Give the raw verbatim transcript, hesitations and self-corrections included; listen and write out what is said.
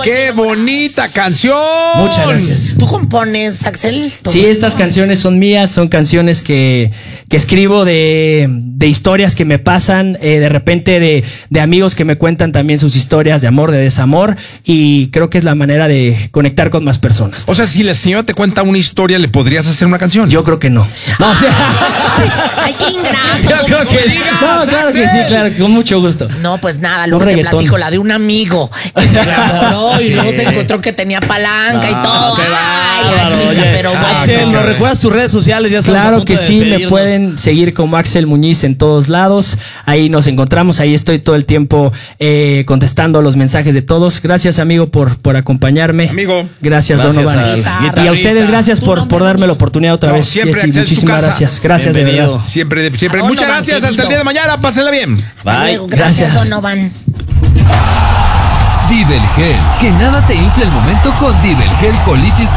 qué bonita canción. Muchas gracias. ¿Tú compones, Axel? Sí, estas canciones son mías, son canciones que, que escribo de, de historias que me pasan, eh, de repente de, de amigos que me cuentan también sus historias de amor, de desamor, y creo que es la manera de conectar con más personas. O sea, si la señora te cuenta una historia, ¿le podrías hacer una canción? Yo creo que no. No, o sea, Ay, qué ingrato. yo creo que no, claro que sí, claro, con mucho gusto. No, pues nada, luego Un te reggaetón. platico la de un amigo que se enamoró y luego se encontró que tenía palanca y todo. qué Ay, la bárbaro, chica, oye. pero bueno. Axel, ¿nos recuerdas tus redes sociales? Ya estamos a Claro punto que de sí, me despedirnos. pueden seguir como Axel Muñiz en todos lados. Ahí nos encontramos, ahí estoy todo el tiempo eh, contestando los mensajes de todos. Gracias, amigo, por, por acompañarme. Amigo. Gracias, Gracias Donovan. al Y a guitarrista. ustedes, gracias por, por darme la oportunidad otra No, vez. siempre, Jessy, Axel, es tu muchísimas casa. gracias. Gracias, de Bienvenido. verdad. Siempre, siempre. A Muchas Donovan, gracias. Hasta el querido. día de mañana. Pásenla bien. Hasta Bye. luego. Gracias, Gracias. Donovan. Divelgel, que nada te infle el momento con Divelgel Colitis